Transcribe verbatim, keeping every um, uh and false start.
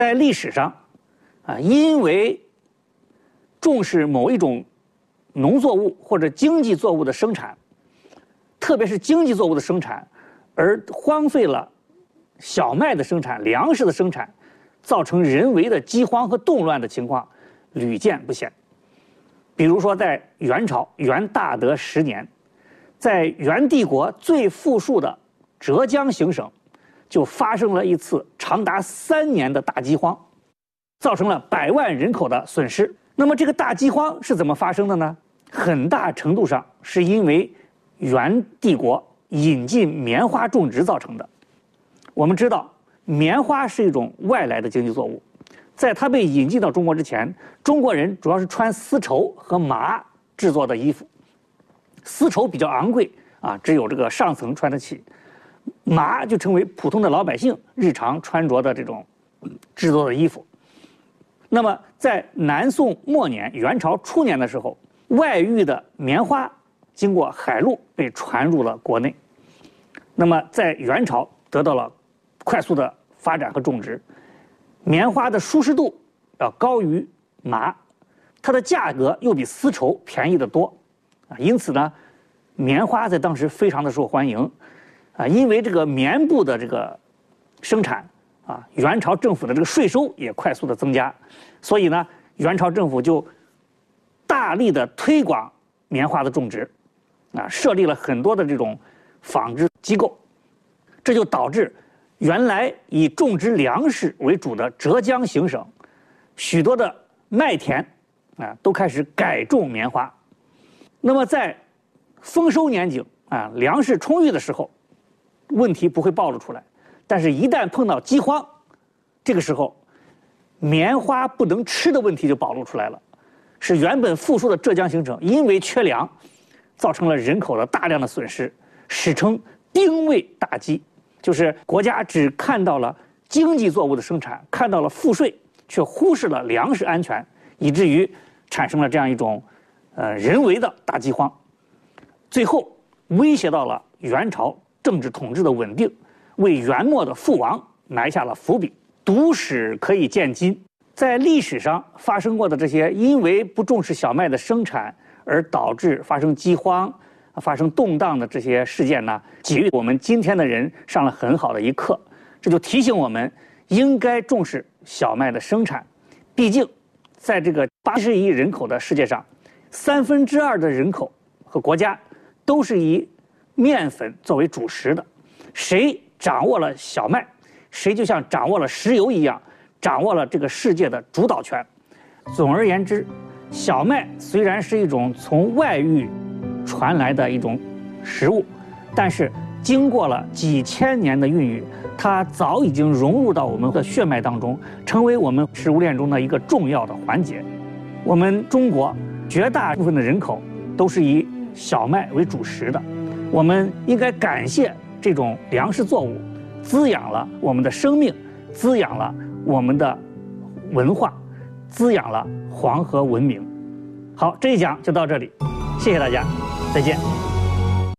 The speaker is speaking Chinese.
在历史上，啊，因为重视某一种农作物或者经济作物的生产，特别是经济作物的生产，而荒废了小麦的生产、粮食的生产，造成人为的饥荒和动乱的情况屡见不鲜。比如说，在元朝元大德十年，在元帝国最富庶的浙江行省，就发生了一次长达三年的大饥荒，造成了百万人口的损失。那么这个大饥荒是怎么发生的呢？很大程度上是因为元帝国引进棉花种植造成的。我们知道，棉花是一种外来的经济作物，在它被引进到中国之前，中国人主要是穿丝绸和麻制作的衣服。丝绸比较昂贵啊，只有这个上层穿得起，麻就成为普通的老百姓日常穿着的这种制作的衣服。那么在南宋末年、元朝初年的时候，外域的棉花经过海路被传入了国内，那么在元朝得到了快速的发展和种植，棉花的舒适度要高于麻，它的价格又比丝绸便宜得多啊，因此呢，棉花在当时非常的受欢迎啊，因为这个棉布的这个生产啊，元朝政府的这个税收也快速的增加，所以呢，元朝政府就大力的推广棉花的种植，啊，设立了很多的这种纺织机构，这就导致原来以种植粮食为主的浙江行省，许多的麦田啊都开始改种棉花。那么在丰收年景啊，粮食充裕的时候，问题不会暴露出来，但是一旦碰到饥荒，这个时候棉花不能吃的问题就暴露出来了。是原本富庶的浙江行省因为缺粮，造成了人口的大量的损失，史称丁未大饥，就是国家只看到了经济作物的生产，看到了赋税，却忽视了粮食安全，以至于产生了这样一种呃人为的大饥荒，最后威胁到了元朝政治统治的稳定，为元末的覆亡埋下了伏笔。读史可以鉴今。在历史上发生过的这些因为不重视小麦的生产而导致发生饥荒、发生动荡的这些事件呢，给予我们今天的人上了很好的一课。这就提醒我们应该重视小麦的生产。毕竟，在这个八十亿人口的世界上，三分之二的人口和国家都是以面粉作为主食的。谁掌握了小麦，谁就像掌握了石油一样，掌握了这个世界的主导权。总而言之，小麦虽然是一种从外域传来的一种食物，但是经过了几千年的孕育，它早已经融入到我们的血脉当中，成为我们食物链中的一个重要的环节。我们中国绝大部分的人口都是以小麦为主食的，我们应该感谢这种粮食作物，滋养了我们的生命，滋养了我们的文化，滋养了黄河文明。好，这一讲就到这里，谢谢大家，再见。